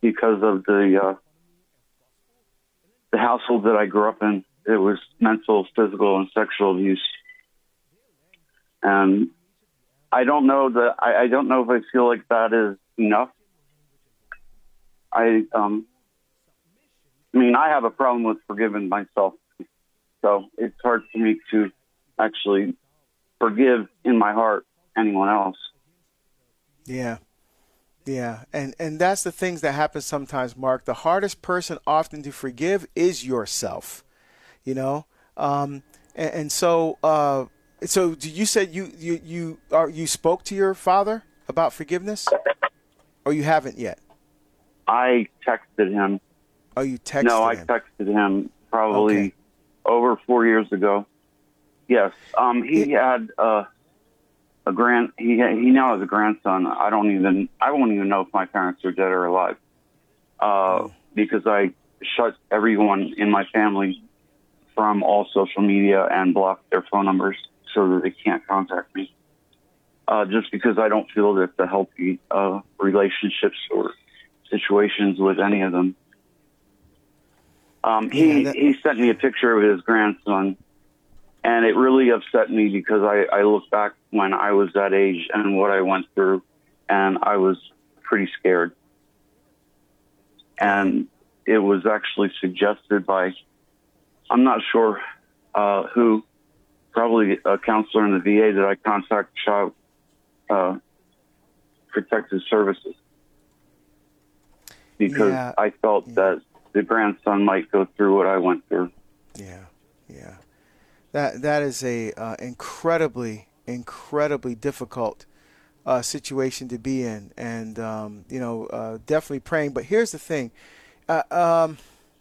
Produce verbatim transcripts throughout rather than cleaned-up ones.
because of the uh, the household that I grew up in. It was mental, physical, and sexual abuse. And I don't know that I, I don't know if I feel like that is enough. I um I mean I have a problem with forgiving myself. So it's hard for me to actually forgive in my heart anyone else. Yeah. Yeah. And and that's the things that happen sometimes, Mark. The hardest person often to forgive is yourself. You know? Um and, and so uh so you said you you you are you spoke to your father about forgiveness? Or you haven't yet? I texted him. Oh, you texted no, him? I texted him probably okay. over four years ago. Yes. Um, he it, had uh, a grand. He he now has a grandson. I don't even. I won't even know if my parents are dead or alive, uh, oh. because I shut everyone in my family from all social media and blocked their phone numbers so that they can't contact me. Uh, just because I don't feel that the healthy uh, relationships or situations with any of them. Um, he, yeah, that... he sent me a picture of his grandson, and it really upset me because I, I look back when I was that age and what I went through, and I was pretty scared. And it was actually suggested by, I'm not sure uh, who, probably a counselor in the V A, that I contact Child uh, Protective Services. Because yeah. I felt yeah. that the grandson might go through what I went through. Yeah, yeah. That that is a uh, incredibly, incredibly difficult uh, situation to be in, and um, you know, uh, definitely praying. But here's the thing: uh, um,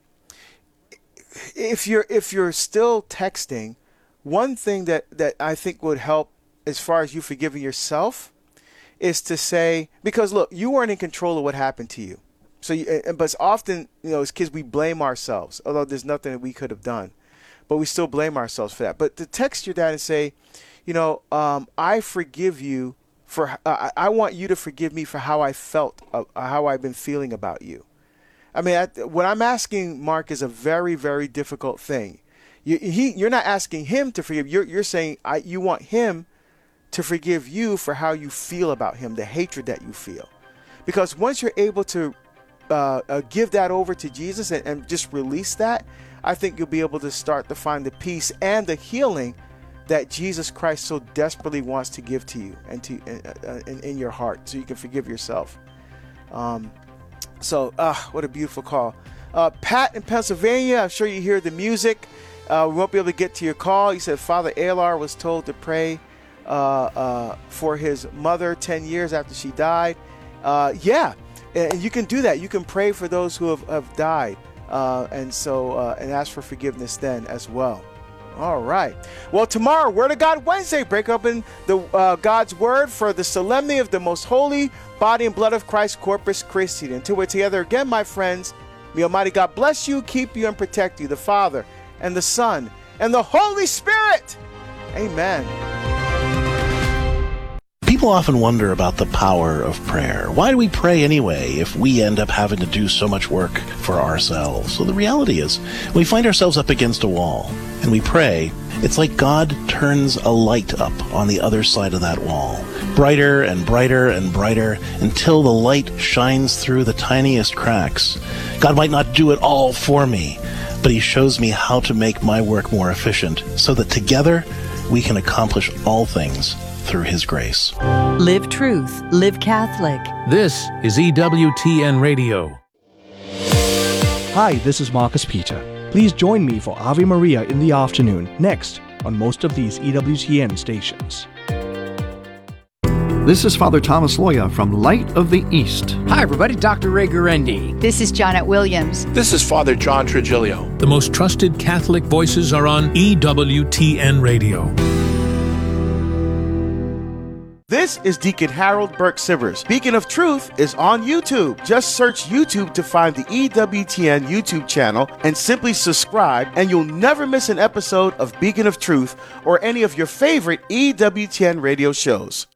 if you're if you're still texting, one thing that that I think would help as far as you forgiving yourself is to say, because look, you weren't in control of what happened to you. So, you, but it's often, you know, as kids, we blame ourselves, although there's nothing that we could have done, but we still blame ourselves for that. But to text your dad and say, you know, um, I forgive you for, uh, I want you to forgive me for how I felt, uh, how I've been feeling about you. I mean, I, what I'm asking Mark is a very, very difficult thing. You, he, you're not asking him to forgive. You're, you're saying I, you want him to forgive you for how you feel about him, the hatred that you feel. Because once you're able to Uh, uh, give that over to Jesus and, and just release that, I think you'll be able to start to find the peace and the healing that Jesus Christ so desperately wants to give to you and to uh, in, in your heart, so you can forgive yourself. Um, so, uh, what a beautiful call. Uh, Pat in Pennsylvania, I'm sure you hear the music. Uh, we won't be able to get to your call. He said Father Alar was told to pray uh, uh, for his mother ten years after she died. Uh, yeah. And you can do that. You can pray for those who have, have died, uh, and so uh, and ask for forgiveness then as well. All right. Well, tomorrow, Word of God Wednesday, break open the uh, God's Word for the solemnity of the most holy body and blood of Christ, Corpus Christi. Until we're together again, my friends, may Almighty God bless you, keep you, and protect you, the Father and the Son and the Holy Spirit. Amen. People often wonder about the power of prayer. Why do we pray anyway if we end up having to do so much work for ourselves? So the reality is, when we find ourselves up against a wall and we pray, it's like God turns a light up on the other side of that wall, brighter and brighter and brighter until the light shines through the tiniest cracks. God might not do it all for me, but he shows me how to make my work more efficient so that together we can accomplish all things through his grace. Live truth, live Catholic. This is E W T N Radio. Hi, this is Marcus Peter. Please join me for Ave Maria in the afternoon, next on most of these E W T N stations. This is Father Thomas Loya from Light of the East. Hi, everybody. Doctor Ray Gurendi. This is Janet Williams. This is Father John Trigilio. The most trusted Catholic voices are on E W T N Radio. This is Deacon Harold Burke Sivers. Beacon of Truth is on YouTube. Just search YouTube to find the E W T N YouTube channel and simply subscribe, and you'll never miss an episode of Beacon of Truth or any of your favorite E W T N radio shows.